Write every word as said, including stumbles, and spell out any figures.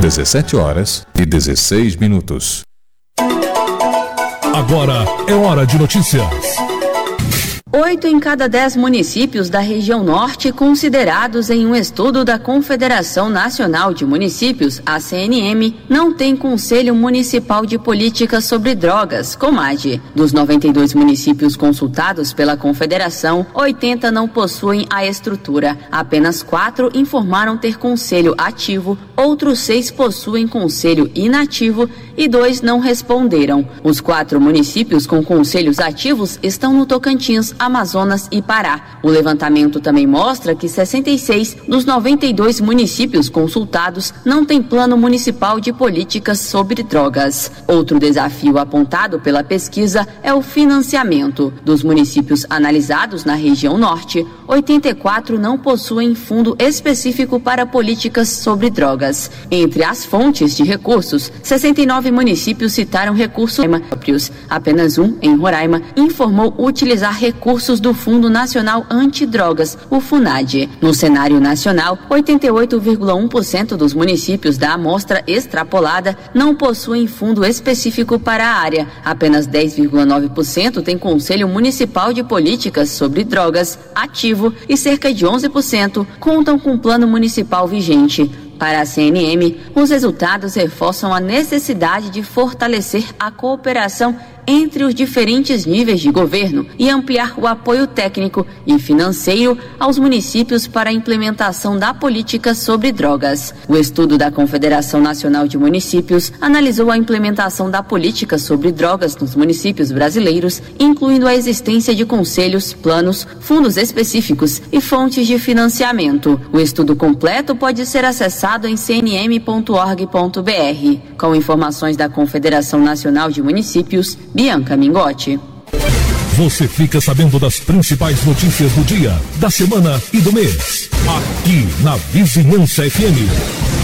dezessete horas e dezesseis minutos. Agora é hora de notícias. Oito em cada dez municípios da região norte considerados em um estudo da Confederação Nacional de Municípios, a C N M, não tem Conselho Municipal de Políticas sobre Drogas, COMAD. Dos noventa e dois municípios consultados pela Confederação, oitenta não possuem a estrutura. Apenas quatro informaram ter conselho ativo, outros seis possuem conselho inativo e dois não responderam. Os quatro municípios com conselhos ativos estão no Tocantins, Amazonas e Pará. O levantamento também mostra que sessenta e seis dos noventa e dois municípios consultados não têm plano municipal de políticas sobre drogas. Outro desafio apontado pela pesquisa é o financiamento. Dos municípios analisados na região norte, oitenta e quatro não possuem fundo específico para políticas sobre drogas. Entre as fontes de recursos, sessenta e nove municípios citaram recursos próprios. Apenas um, em Roraima, informou utilizar recursos do Fundo Nacional Antidrogas, o FUNAD. No cenário nacional, oitenta e oito vírgula um por cento dos municípios da amostra extrapolada não possuem fundo específico para a área. Apenas dez vírgula nove por cento têm Conselho Municipal de Políticas sobre Drogas ativo e cerca de onze por cento contam com plano municipal vigente. Para a C N M, os resultados reforçam a necessidade de fortalecer a cooperação entre os diferentes níveis de governo e ampliar o apoio técnico e financeiro aos municípios para a implementação da política sobre drogas. O estudo da Confederação Nacional de Municípios analisou a implementação da política sobre drogas nos municípios brasileiros, incluindo a existência de conselhos, planos, fundos específicos e fontes de financiamento. O estudo completo pode ser acessado em c n m ponto org ponto b r. Com informações da Confederação Nacional de Municípios, Bianca Mingotti. Você fica sabendo das principais notícias do dia, da semana e do mês. Aqui na Vizinhança F M.